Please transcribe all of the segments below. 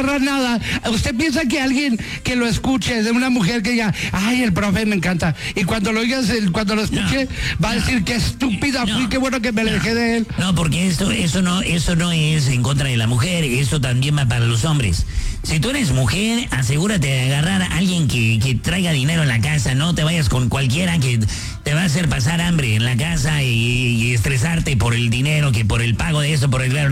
agarrar nada. ¿Usted piensa que alguien que lo escuche, de una mujer que diga, ay, el profe me encanta, y cuando lo oigas, cuando lo escuche, va a decir, qué estúpida fui, qué bueno que me alejé de él? No, porque eso no es en contra de la mujer, eso también va para los hombres. Si tú eres mujer, asegúrate de agarrar a alguien que traiga dinero en la casa, no te vayas con cualquiera que te va a hacer pasar hambre en la casa y estresarte por el dinero, que por el pago de eso, por el...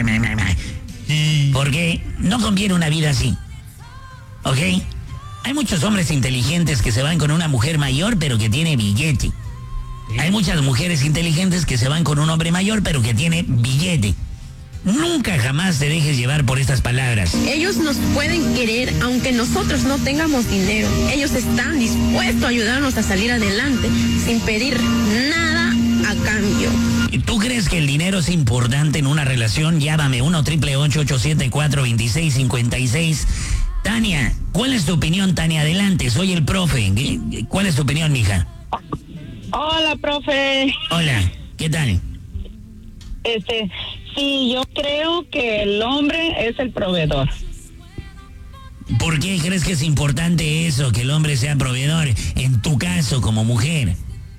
Porque no conviene una vida así, ¿ok? Hay muchos hombres inteligentes que se van con una mujer mayor pero que tiene billete. Hay muchas mujeres inteligentes que se van con un hombre mayor pero que tiene billete. Nunca jamás te dejes llevar por estas palabras. Ellos nos pueden querer aunque nosotros no tengamos dinero. Ellos están dispuestos a ayudarnos a salir adelante sin pedir nada a cambio. ¿Tú crees que el dinero es importante en una relación? Llámame 1-888-874-2656. Tania, ¿cuál es tu opinión, Tania? Adelante, soy el profe. ¿Cuál es tu opinión, mija? Hola, profe. Hola, ¿qué tal? Sí, yo creo que el hombre es el proveedor. ¿Por qué crees que es importante eso, que el hombre sea proveedor, en tu caso, como mujer?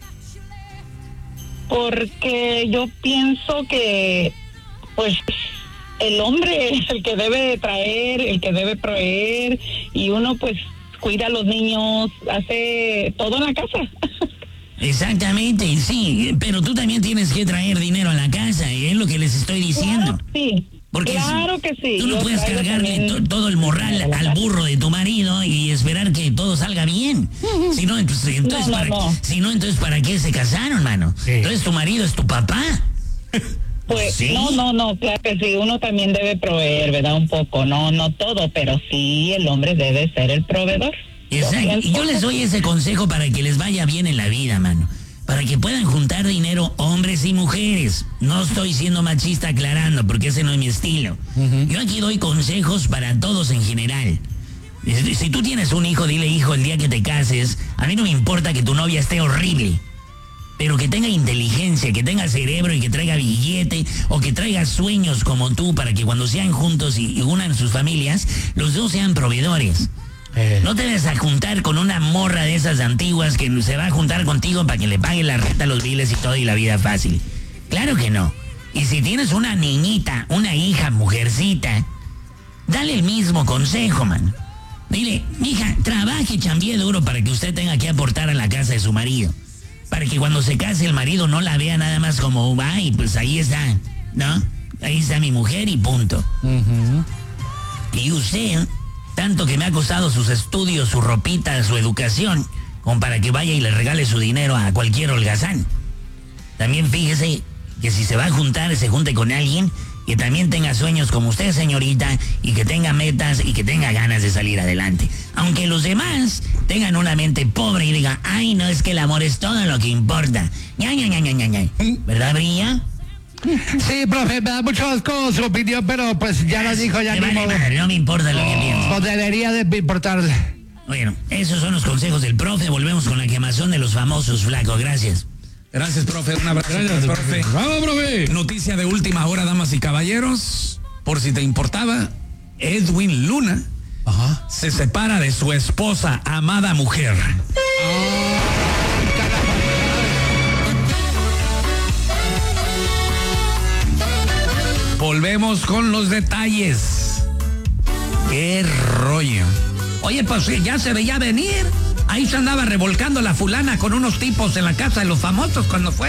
Porque yo pienso que, pues, el hombre es el que debe traer, el que debe proveer, y uno, pues, cuida a los niños, hace todo en la casa. Exactamente, sí, pero tú también tienes que traer dinero a la casa, y es lo que les estoy diciendo. Claro, sí. Porque claro que sí. Tú no puedes cargarle todo el morral al burro de tu marido y esperar que todo salga bien. Si no, entonces entonces ¿para qué se casaron, mano? Sí. Entonces tu marido es tu papá. Pues ¿sí? No, claro que sí, uno también debe proveer, ¿verdad? Un poco, no todo, pero sí el hombre debe ser el proveedor. Exacto. Y yo les doy ese consejo para que les vaya bien en la vida, mano. Para que puedan juntar dinero hombres y mujeres. No estoy siendo machista aclarando, porque ese no es mi estilo. Yo aquí doy consejos para todos en general. Si tú tienes un hijo, dile, hijo, el día que te cases, a mí no me importa que tu novia esté horrible, pero que tenga inteligencia, que tenga cerebro y que traiga billete, o que traiga sueños como tú, para que cuando sean juntos y unan sus familias, los dos sean proveedores. No te debes a juntar con una morra de esas antiguas que se va a juntar contigo para que le pague la renta, los biles y todo y la vida fácil. Claro que no. Y si tienes una niñita, una hija, mujercita, dale el mismo consejo, man. Dile, hija, trabaje y chambie duro para que usted tenga que aportar a la casa de su marido. Para que cuando se case el marido no la vea nada más como, ay, pues ahí está, ¿no? Ahí está mi mujer y punto. Y usted, tanto que me ha costado sus estudios, su ropita, su educación, como para que vaya y le regale su dinero a cualquier holgazán. También fíjese que si se va a juntar, se junte con alguien que también tenga sueños como usted, señorita, y que tenga metas y que tenga ganas de salir adelante. Aunque los demás tengan una mente pobre y digan, ay, no, es que el amor es todo lo que importa. ¿Verdad, Brilla? Sí, profe, me da mucho asco su opinión, pero pues ya lo dijo, ya vale, madre, no me importa lo que pienso. Pues debería de importarle. Bueno, esos son los consejos del profe. Volvemos con la quemazón de los famosos, flaco. Gracias. Gracias, profe. Un abrazo. Gracias, profe. ¡Vamos, profe! Noticia de última hora, damas y caballeros. Por si te importaba, Edwin Luna se separa de su esposa, amada mujer. Volvemos con los detalles. ¡Qué rollo! Oye, pues ya se veía venir. Ahí se andaba revolcando la fulana con unos tipos en la casa de los famosos cuando fue.